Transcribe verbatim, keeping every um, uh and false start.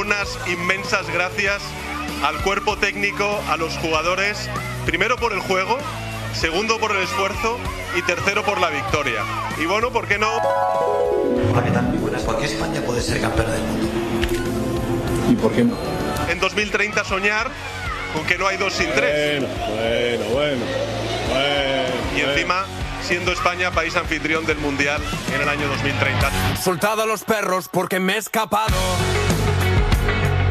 unas inmensas gracias al cuerpo técnico, a los jugadores, primero por el juego, segundo por el esfuerzo y tercero por la victoria. Y bueno, ¿por qué no? Hola, ¿qué tal? Muy buenas. ¿Por qué España puede ser campeona del mundo? ¿Y por qué no? En dos mil treinta soñar con que no hay dos sin tres. Bueno, bueno, bueno. bueno y encima, siendo España país anfitrión del Mundial en el año dos mil treinta. Soltado a los perros porque me he escapado.